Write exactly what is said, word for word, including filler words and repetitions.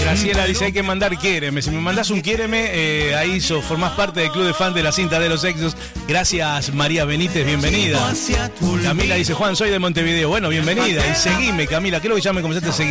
Graciela dice, hay que mandar quiéreme. Si me mandás un quiéreme, eh, ahí sos, formás parte del club de fans de la cinta de los éxitos. Gracias, María Benítez, bienvenida. Camila dice, Juan, soy de Montevideo. Bueno, bienvenida. Y seguime, Camila. Creo que ya me comenzaste a seguir.